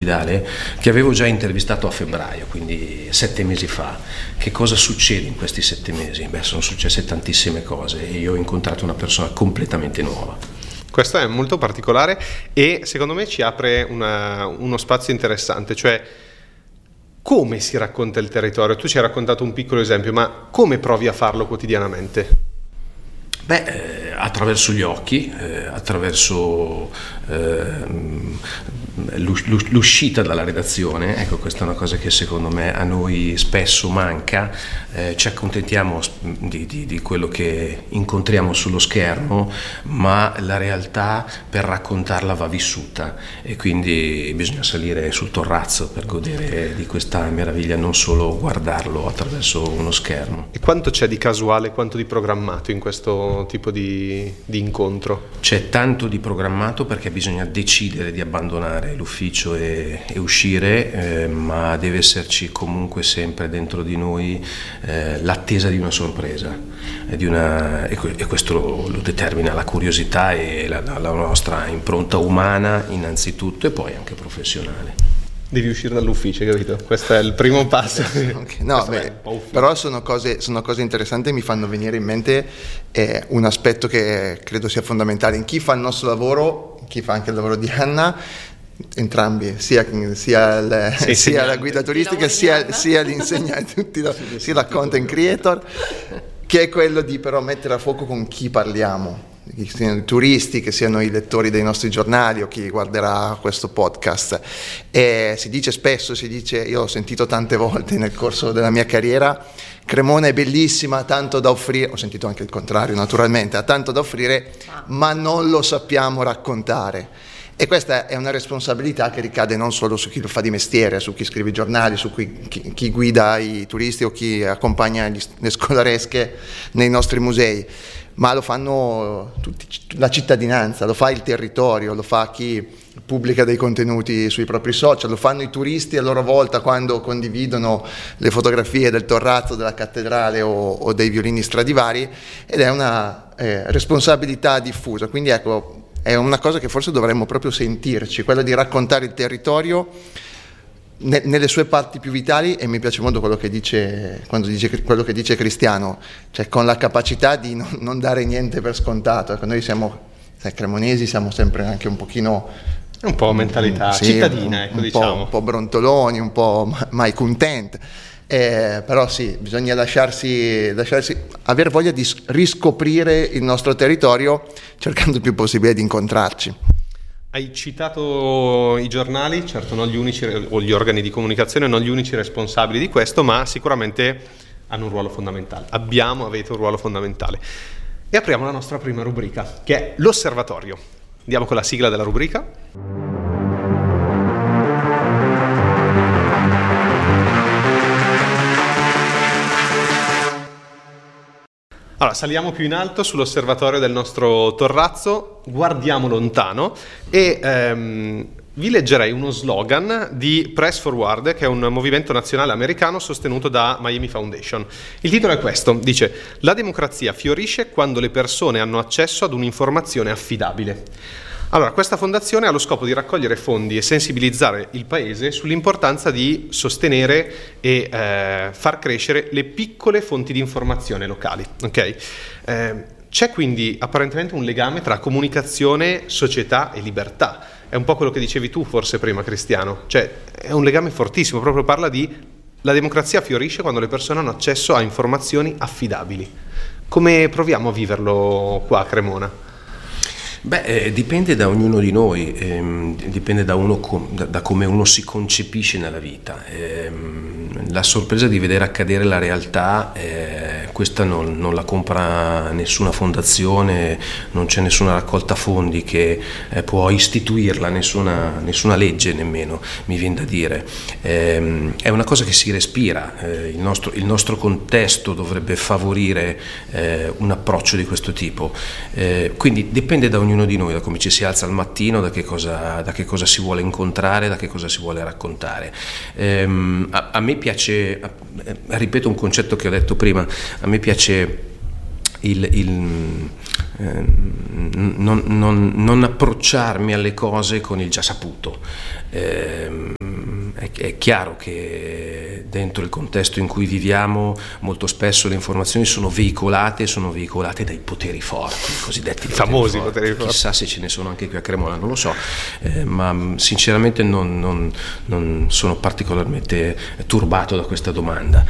Dale, che avevo già intervistato a febbraio, quindi 7 mesi fa. Che cosa succede in questi 7 mesi? Beh, sono successe tantissime cose e io ho incontrato una persona completamente nuova. Questo è molto particolare e secondo me ci apre uno spazio interessante, cioè come si racconta il territorio. Tu ci hai raccontato un piccolo esempio, ma come provi a farlo quotidianamente? Beh, attraverso gli occhi, attraverso l'uscita dalla redazione. Ecco, questa è una cosa che secondo me a noi spesso manca. Ci accontentiamo di quello che incontriamo sullo schermo, ma la realtà per raccontarla va vissuta e quindi bisogna salire sul torrazzo per godere di questa meraviglia, non solo guardarlo attraverso uno schermo. E quanto c'è di casuale, quanto di programmato in questo tipo di incontro? C'è tanto di programmato perché bisogna decidere di abbandonare l'ufficio e uscire, ma deve esserci comunque sempre dentro di noi l'attesa di una sorpresa e questo lo determina la curiosità e la nostra impronta umana innanzitutto e poi anche professionale. Devi uscire dall'ufficio, capito? Questo è il primo passo. Okay. No, però sono cose interessanti e mi fanno venire in mente un aspetto che credo sia fondamentale in chi fa il nostro lavoro, chi fa anche il lavoro di Anna, entrambi, sia la guida turistica sia l'insegnante, sia la content creator, che è quello di però mettere a fuoco con chi parliamo, che siano i turisti, che siano i lettori dei nostri giornali o chi guarderà questo podcast. E si dice spesso, io ho sentito tante volte nel corso della mia carriera, Cremona è bellissima, ha tanto da offrire, ho sentito anche il contrario naturalmente, ha tanto da offrire, ma non lo sappiamo raccontare. E questa è una responsabilità che ricade non solo su chi lo fa di mestiere, su chi scrive i giornali, su chi guida i turisti o chi accompagna le scolaresche nei nostri musei, ma lo fanno tutti, la cittadinanza, lo fa il territorio, lo fa chi pubblica dei contenuti sui propri social, lo fanno i turisti a loro volta quando condividono le fotografie del Torrazzo, della cattedrale o dei violini Stradivari, ed è una responsabilità diffusa. Quindi ecco, è una cosa che forse dovremmo proprio sentirci, quella di raccontare il territorio nelle sue parti più vitali, e mi piace molto quello che dice Cristiano, cioè con la capacità di non dare niente per scontato. Ecco, noi siamo cremonesi, siamo sempre anche un pochino mentalità cittadina, ecco, diciamo. Un po' brontoloni, un po' mai content. Però sì, bisogna lasciarsi aver voglia di riscoprire il nostro territorio, cercando il più possibile di incontrarci. Hai citato i giornali, certo non gli unici, o gli organi di comunicazione, non gli unici responsabili di questo, ma sicuramente hanno un ruolo fondamentale. Avete un ruolo fondamentale. E apriamo la nostra prima rubrica, che è l'osservatorio. Andiamo con la sigla della rubrica. Allora, saliamo più in alto sull'osservatorio del nostro Torrazzo, guardiamo lontano e vi leggerei uno slogan di Press Forward, che è un movimento nazionale americano sostenuto da Miami Foundation. Il titolo è questo, dice: la democrazia fiorisce quando le persone hanno accesso ad un'informazione affidabile. Allora, questa fondazione ha lo scopo di raccogliere fondi e sensibilizzare il paese sull'importanza di sostenere e far crescere le piccole fonti di informazione locali. Okay? C'è quindi apparentemente un legame tra comunicazione, società e libertà. È un po' quello che dicevi tu forse prima, Cristiano. Cioè, è un legame fortissimo, proprio parla di la democrazia fiorisce quando le persone hanno accesso a informazioni affidabili. Come proviamo a viverlo qua a Cremona? Beh, dipende da ognuno di noi, dipende da come uno si concepisce nella vita. La sorpresa di vedere accadere la realtà, questa non la compra nessuna fondazione, non c'è nessuna raccolta fondi che può istituirla, nessuna legge nemmeno, mi viene da dire. È una cosa che si respira, il nostro contesto dovrebbe favorire un approccio di questo tipo, quindi dipende da ognuno di noi, da come ci si alza al mattino, da che cosa si vuole incontrare, da che cosa si vuole raccontare. A me piace, ripeto un concetto che ho detto prima, a me piace non approcciarmi alle cose con il già saputo. È chiaro che dentro il contesto in cui viviamo molto spesso le informazioni sono veicolate dai poteri forti, i cosiddetti famosi poteri forti. Chissà se ce ne sono anche qui a Cremona, non lo so, ma sinceramente non sono particolarmente turbato da questa domanda.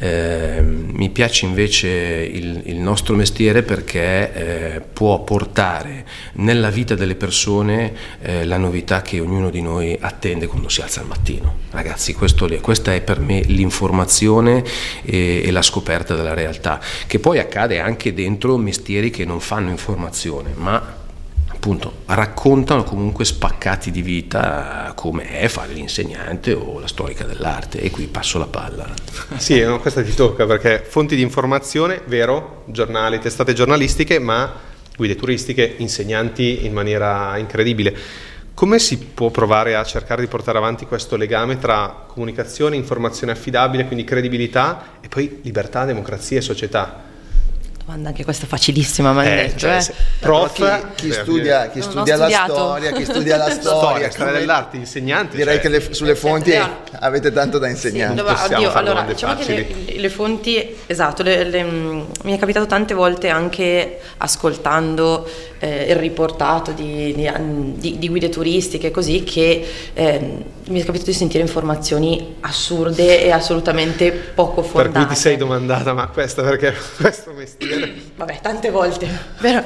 Mi piace invece il nostro mestiere perché può portare nella vita delle persone la novità che ognuno di noi attende quando si alza al mattino. Ragazzi, questa è per me l'informazione e la scoperta della realtà, che poi accade anche dentro mestieri che non fanno informazione, ma appunto raccontano comunque spaccati di vita, come è fare l'insegnante o la storica dell'arte. E qui passo la palla. Sì, no, questa ti tocca, perché fonti di informazione, vero, giornali, testate giornalistiche, ma guide turistiche, insegnanti in maniera incredibile. Come si può provare a cercare di portare avanti questo legame tra comunicazione, informazione affidabile, quindi credibilità, e poi libertà, democrazia e società? Domanda anche questa facilissima, ma prof, chi studia la storia, storia dell'arte, insegnante. Direi che sulle fonti avete tanto da insegnare. Allora, diciamo che le fonti, esatto, mi è capitato tante volte anche ascoltando il riportato di guide turistiche, così, che mi è capitato di sentire informazioni assurde e assolutamente poco fondate. Per cui ti sei domandata, ma questa perché questo mestiere? Vabbè, tante volte. Però,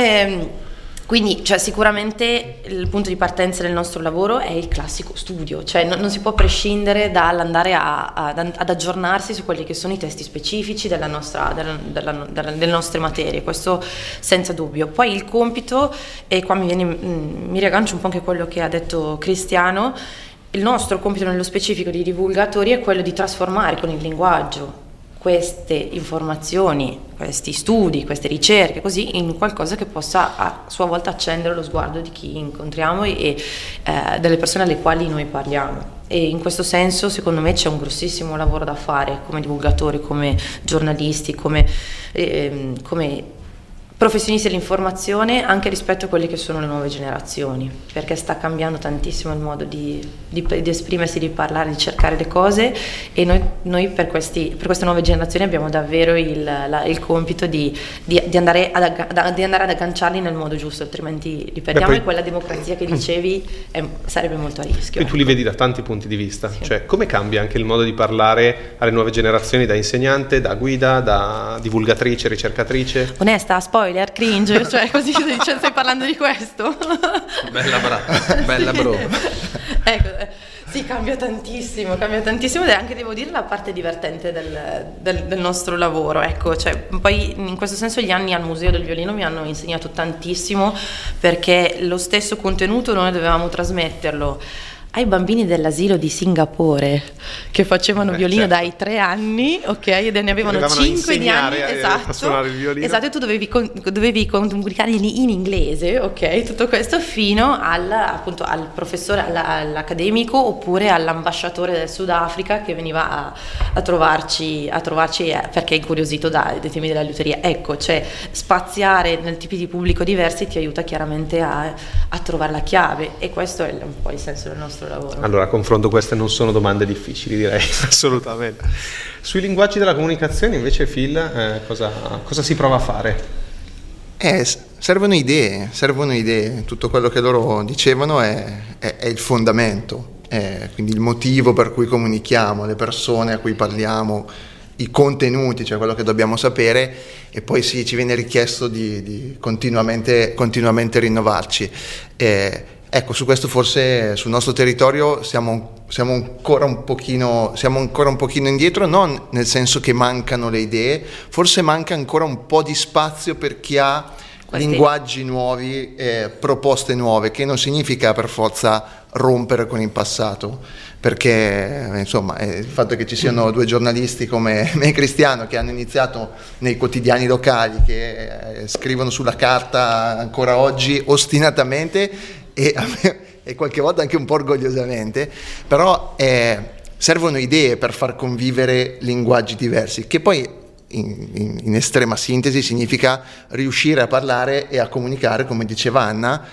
quindi, cioè, sicuramente il punto di partenza del nostro lavoro è il classico studio, cioè non si può prescindere dall'andare ad aggiornarsi su quelli che sono i testi specifici delle nostre materie, questo senza dubbio. Poi il compito, e qua mi riaggancio un po' anche a quello che ha detto Cristiano, il nostro compito nello specifico di divulgatori è quello di trasformare con il linguaggio queste informazioni, questi studi, queste ricerche, così, in qualcosa che possa a sua volta accendere lo sguardo di chi incontriamo e delle persone alle quali noi parliamo. E in questo senso, secondo me, c'è un grossissimo lavoro da fare come divulgatori, come giornalisti, come professionisti dell'informazione, anche rispetto a quelle che sono le nuove generazioni, perché sta cambiando tantissimo il modo di esprimersi, di parlare, di cercare le cose, e noi per queste nuove generazioni abbiamo davvero il compito di andare ad agganciarli nel modo giusto, altrimenti li perdiamo. E quella democrazia che dicevi sarebbe molto a rischio. E tu li vedi da tanti punti di vista, sì. Cioè come cambia anche il modo di parlare alle nuove generazioni, da insegnante, da guida, da divulgatrice, ricercatrice? Onesta, spoiler, cringe, cioè così stai parlando di questo? Bella bro. Ecco, sì, cambia tantissimo ed è anche, devo dire, la parte divertente del nostro lavoro, ecco, cioè, poi in questo senso gli anni al Museo del Violino mi hanno insegnato tantissimo, perché lo stesso contenuto noi dovevamo trasmetterlo ai bambini dell'asilo di Singapore che facevano violino, certo, dai 3 anni, ok, e ne avevano 5 di anni, a suonare il violino. Esatto, e tu dovevi comunicare in inglese, ok, tutto questo fino appunto al professore, all'accademico, oppure all'ambasciatore del Sudafrica che veniva a trovarci perché è incuriosito dai temi della liuteria. Ecco, cioè spaziare nel tipi di pubblico diversi ti aiuta chiaramente a trovare la chiave, e questo è un po' il senso del nostro lavoro. Allora, a confronto, queste non sono domande difficili, direi, assolutamente. Sui linguaggi della comunicazione invece, Phil, cosa si prova a fare? Servono idee, tutto quello che loro dicevano è il fondamento, quindi il motivo per cui comunichiamo, le persone a cui parliamo, i contenuti, cioè quello che dobbiamo sapere, e poi sì, ci viene richiesto di continuamente rinnovarci. Ecco, su questo forse sul nostro territorio siamo ancora un pochino indietro, non nel senso che mancano le idee, forse manca ancora un po' di spazio per chi ha linguaggi nuovi, proposte nuove, che non significa per forza rompere con il passato, perché insomma il fatto che ci siano 2 giornalisti come me e Cristiano che hanno iniziato nei quotidiani locali, che scrivono sulla carta ancora oggi ostinatamente e qualche volta anche un po' orgogliosamente, però servono idee per far convivere linguaggi diversi, che poi in estrema sintesi significa riuscire a parlare e a comunicare, come diceva Anna,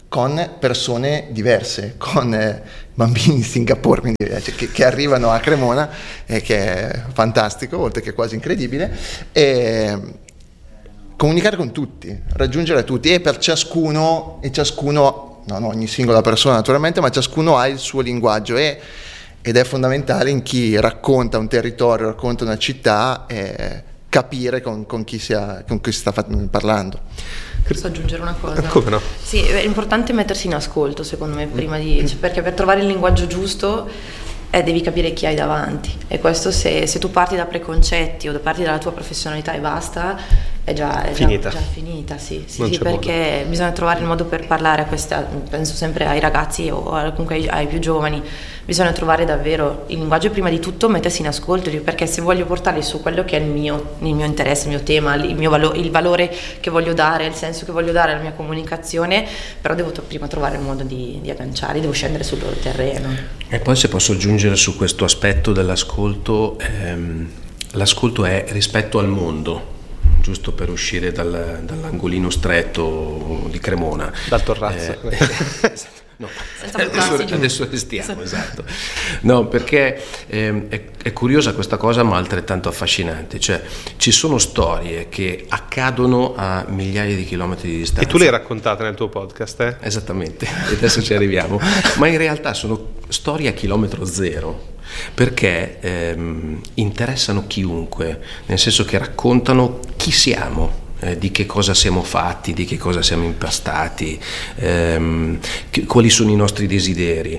con persone diverse, con bambini in Singapore, quindi, che arrivano a Cremona, che è fantastico, oltre che quasi incredibile, e comunicare con tutti, raggiungere tutti, e per ciascuno, non ogni singola persona naturalmente, ma ciascuno ha il suo linguaggio, ed è fondamentale in chi racconta un territorio, racconta una città, capire con chi si sta parlando. Posso aggiungere una cosa? Come no? Sì, è importante mettersi in ascolto, secondo me, prima perché per trovare il linguaggio giusto devi capire chi hai davanti, e questo se tu parti da preconcetti o parti dalla tua professionalità e basta, è già finita, sì, perché modo. Bisogna trovare il modo per parlare a questa, penso sempre ai ragazzi o comunque ai più giovani, bisogna trovare davvero il linguaggio, prima di tutto mettersi in ascolto, perché se voglio portarli su quello che è il mio interesse, il mio tema, il valore che voglio dare, il senso che voglio dare alla mia comunicazione, però devo prima trovare il modo di agganciare, devo scendere sul loro terreno. E poi, se posso aggiungere su questo aspetto dell'ascolto, l'ascolto è rispetto al mondo, giusto per uscire dall'angolino stretto di Cremona, dal Torrazzo. No, adesso restiamo, esatto. No, perché è curiosa questa cosa, ma altrettanto affascinante. Cioè, ci sono storie che accadono a migliaia di chilometri di distanza. E tu le hai raccontate nel tuo podcast, Esattamente, e adesso ci arriviamo. Ma in realtà sono storie a chilometro zero, perché interessano chiunque, nel senso che raccontano chi siamo, di che cosa siamo fatti, di che cosa siamo impastati, quali sono i nostri desideri,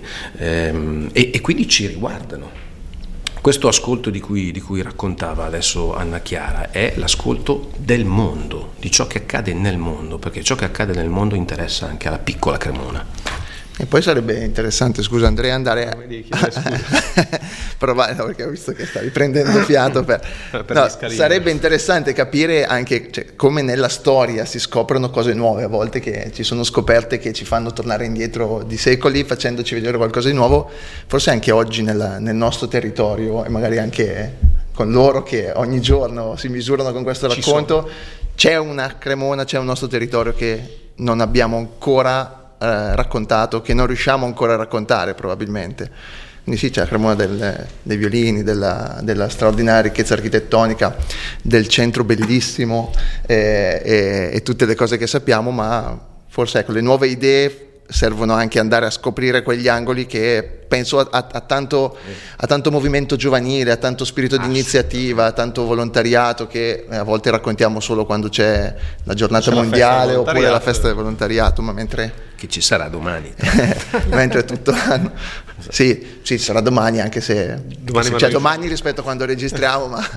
e quindi ci riguardano. Questo ascolto di cui raccontava adesso Anna Chiara è l'ascolto del mondo, di ciò che accade nel mondo, perché ciò che accade nel mondo interessa anche alla piccola Cremona. E poi sarebbe interessante, scusa Andrea, andare a provare, no, perché ho visto che stavi prendendo fiato sarebbe interessante capire anche, cioè, come nella storia si scoprono cose nuove, a volte che ci sono scoperte che ci fanno tornare indietro di secoli, facendoci vedere qualcosa di nuovo, forse anche oggi nel nostro territorio, e magari anche con loro che ogni giorno si misurano con questo racconto. C'è una Cremona, c'è un nostro territorio che non abbiamo ancora raccontato, che non riusciamo ancora a raccontare probabilmente. Quindi sì, c'è la Cremona dei violini, della straordinaria ricchezza architettonica, del centro bellissimo, e tutte le cose che sappiamo, ma forse le nuove idee servono anche andare a scoprire quegli angoli che penso a tanto movimento giovanile, a tanto spirito di iniziativa, a tanto volontariato che a volte raccontiamo solo quando c'è la giornata mondiale oppure la festa del volontariato, ma mentre che ci sarà domani mentre tutto l'anno sì, sarà domani, anche se domani rispetto a quando registriamo, ma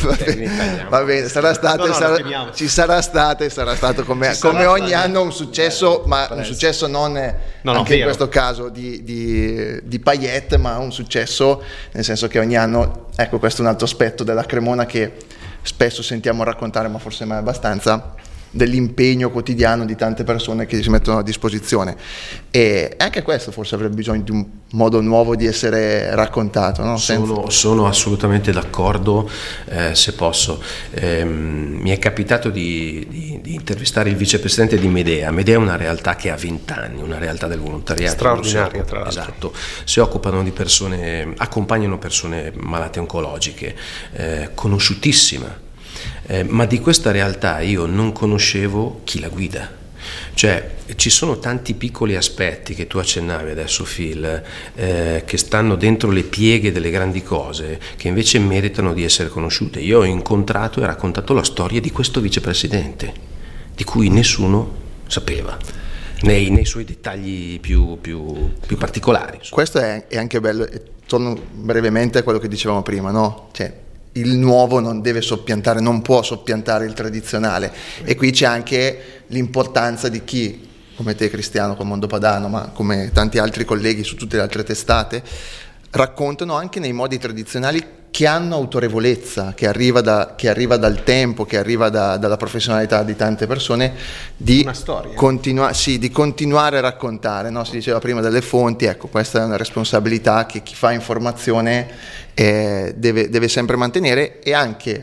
va bene, sarà stato ci sarà stato come ogni anno un successo, ma un successo non anche in questo caso di paillette, ma un successo nel senso che ogni anno, ecco, questo è un altro aspetto della Cremona che spesso sentiamo raccontare, ma forse mai abbastanza, dell'impegno quotidiano di tante persone che si mettono a disposizione, e anche questo forse avrebbe bisogno di un modo nuovo di essere raccontato, no? Sono assolutamente d'accordo, se posso. Mi è capitato di intervistare il vicepresidente di Medea. Medea è una realtà che ha 20 anni, una realtà del volontariato straordinaria, tra l'altro. Esatto, si occupano di persone, accompagnano persone malate oncologiche, conosciutissima. Ma di questa realtà io non conoscevo chi la guida. Cioè, ci sono tanti piccoli aspetti che tu accennavi adesso, Phil, che stanno dentro le pieghe delle grandi cose, che invece meritano di essere conosciute. Io ho incontrato e raccontato la storia di questo vicepresidente, di cui nessuno sapeva, nei suoi dettagli più particolari. Questo è anche bello, e torno brevemente a quello che dicevamo prima, no? Cioè, il nuovo non può soppiantare il tradizionale, e qui c'è anche l'importanza di chi, come te Cristiano con Mondo Padano, ma come tanti altri colleghi su tutte le altre testate, raccontano anche nei modi tradizionali che hanno autorevolezza, che arriva dal tempo, che arriva dalla professionalità di tante persone, di una storia. Di continuare a raccontare, no? Si diceva prima delle fonti, ecco, questa è una responsabilità che chi fa informazione deve sempre mantenere, e anche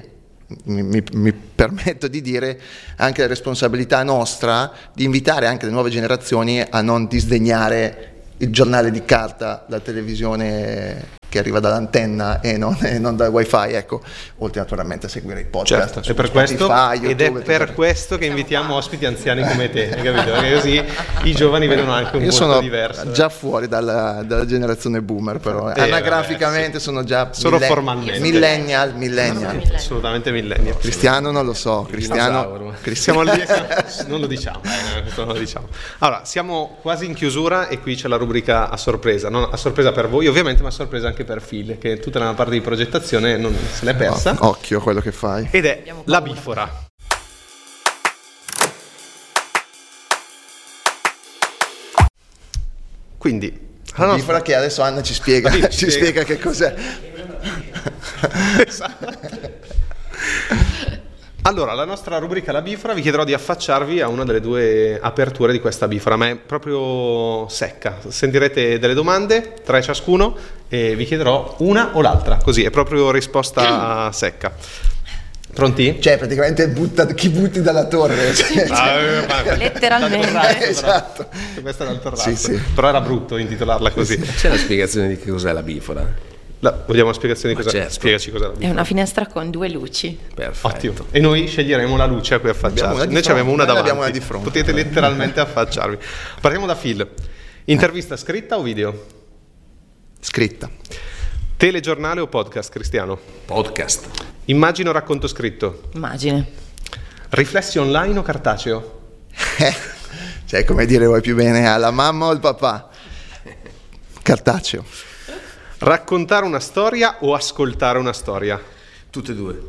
mi permetto di dire, anche la responsabilità nostra di invitare anche le nuove generazioni a non disdegnare il giornale di carta, la televisione che arriva dall'antenna e non dal wifi, ecco, oltre naturalmente a seguire i podcast. Certo, è per Spotify, questo, YouTube, ed è per questo che invitiamo ospiti anziani come te, hai capito? Perché così i giovani vedono anche un mondo diverso. Io sono già fuori dalla generazione boomer, però anagraficamente sono già formalmente millennial. Assolutamente millennial. Cristiano non lo so, Cristiano siamo lì, non lo diciamo. Allora, siamo quasi in chiusura e qui c'è la rubrica a sorpresa, non a sorpresa per voi ovviamente, ma a sorpresa anche per Phil, che tutta la parte di progettazione non se l'è persa. Occhio a quello che fai. Ed è la bifora. Quindi la bifora che adesso Anna ci spiega che cos'è. Esatto. Allora, la nostra rubrica La Bifora, vi chiederò di affacciarvi a una delle due aperture di questa bifora, ma è proprio secca. Sentirete delle domande, 3 ciascuno, e vi chiederò una o l'altra, così è proprio risposta secca. Pronti? Cioè, praticamente chi butti dalla torre. Letteralmente. Esatto. Questa è dal terrazzo. Sì. Però era brutto intitolarla così. C'è la spiegazione di che cos'è la bifora? Vogliamo una spiegazione di cos'è? Certo. Spiegaci cos'è la bifora. È una finestra con 2 luci. Perfetto. Ottimo. E noi sceglieremo la luce a cui affacciarci. Noi ci abbiamo una davanti. Abbiamo una di fronte. Potete letteralmente affacciarvi. Partiamo da Phil. Intervista scritta o video? Scritta. Telegiornale o podcast, Cristiano? Podcast. Immagine o racconto scritto? Immagine. Riflessi online o cartaceo? Cioè, come dire, vuoi più bene alla mamma o al papà? Cartaceo. Raccontare una storia o ascoltare una storia? Tutte e due.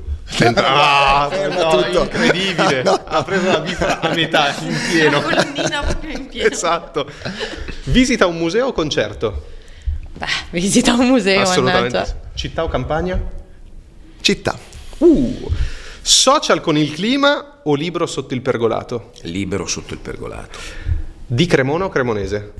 Tutto. Incredibile. No. Ha preso la bifora a metà, in pieno. La colonnina proprio in pieno. Esatto. Visita un museo o concerto? Beh, visita un museo, Assolutamente. mannaggia. Città o campagna? Città. Social con il clima o libro sotto il pergolato? Libero sotto il pergolato. Di Cremona o Cremonese?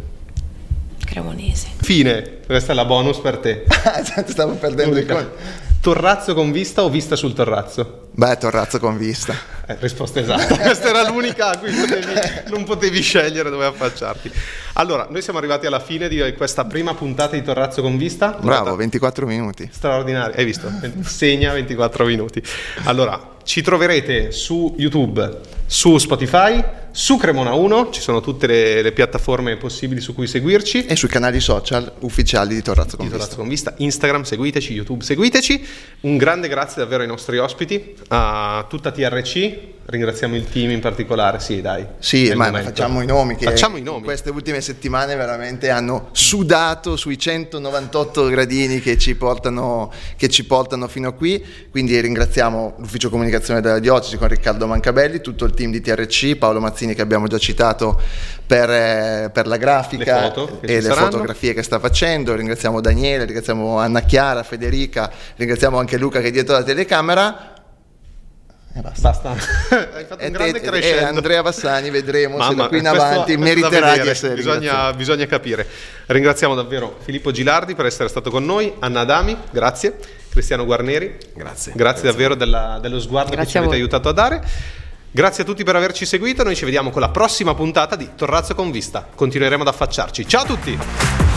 Cremonese. Infine, questa è la bonus per te. Stavo perdendo il conto. Torrazzo con vista o vista sul terrazzo? Beh, torrazzo con vista. Risposta esatta. Questa era l'unica a cui non potevi scegliere dove affacciarti. Allora, noi siamo arrivati alla fine di questa prima puntata di Torrazzo con vista. Bravo, 24 minuti. Straordinario, hai visto? Segna 24 minuti. Allora, ci troverete su YouTube, su Spotify, su Cremona 1, ci sono tutte le piattaforme possibili su cui seguirci. E sui canali social ufficiali di Torrazzo con Di Vista. Torrazzo con Vista, Instagram, seguiteci, YouTube, seguiteci. Un grande grazie davvero ai nostri ospiti, a tutta TRC, ringraziamo il team in particolare, sì dai. Sì, ma momento. facciamo i nomi che Facciamo i nomi. in queste ultime settimane veramente hanno sudato sui 198 gradini che ci portano fino a qui, quindi ringraziamo l'ufficio comunicazione della diocesi con Riccardo Mancabelli, tutto il team di TRC, Paolo Mazzini che abbiamo già citato per la grafica Le foto che e ci le saranno. fotografie che sta facendo, ringraziamo Daniele, ringraziamo Anna Chiara, Federica, ringraziamo anche Luca che è dietro la telecamera. E basta. Hai fatto un grande crescendo. Andrea Bassani, vedremo se da qui in questo avanti è da meriterà vedere, di essere ringraziato. bisogna capire. Ringraziamo davvero Filippo Gilardi per essere stato con noi, Anna Adami, grazie, Cristiano Guarneri, grazie davvero dello sguardo che ci avete aiutato a dare. Grazie a tutti per averci seguito, noi ci vediamo con la prossima puntata di Torrazzo con Vista, continueremo ad affacciarci. Ciao a tutti!